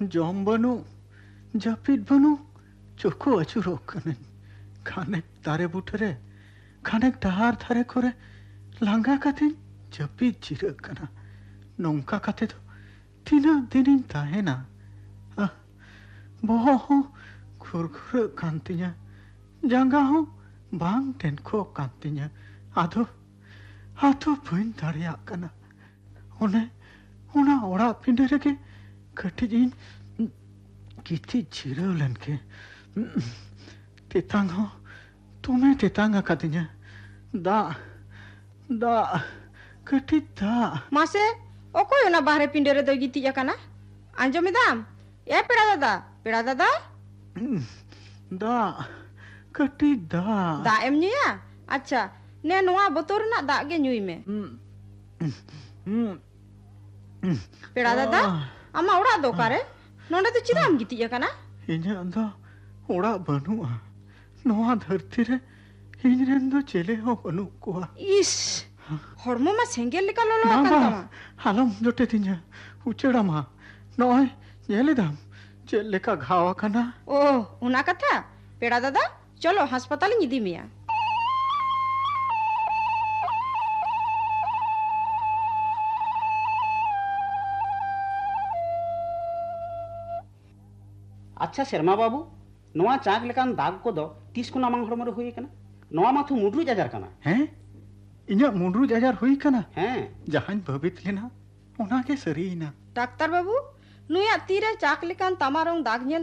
जम बनू जापिद बनू चोको अचुरोक कने खानेक तारे बुठरे खानेक डहार थारे करे लांगा कते जापिद जिरग कना नोंका कते तो तीना दिनिन ताहेना बोहो हो खुरखुर कांतिया जांगा हो बांग टेनको कांतिया आधो आधो भुइन दाड़िया कना उन्हें उना ओड़ा पिंडे रखे कटिजिन किति जिरव लनके तेतांग हो तुम्हें तेतांग कातिया दा दा कटि दा मासे ओकोय ना बाहरे पिंडे रे दो गिति जाकना आंजोमिदाम ए पेड़ा दादा दा कटि दा दा एम न्यूया अच्छा ने नोआ बोतल ना दा गे न्यूई में पेड़ा दादा आमा ओड़ा दो कारे नोंडे तो चिदाम गिति जाकना इन्या दो ओड़ा बनुआ नोआ धरती रे इन्रेन दो चेले हो बनु कोआ इस हरमो मा सेंगेल लेका लोलो मा कांतामा हालम जोटे तिन्या उचेड़ा मा नोय येलेदाम चेल लेका घावा कना ओ उना कथा पेड़ा दादा चलो अस्पताल इदी मिया अच्छा शर्मा बाबू नोआ चाक लेकान दाग को दो 30 को नामांग हरमो रे हुई कना नोआ माथु मुड्रू जाजार कना हैं इन्या मुंड्रू जाजार हुई कना हैं जहां भवित लेना ओना के सरीना डाक्टर बाबू नुया तीरे चाक लेकान तमारों दाग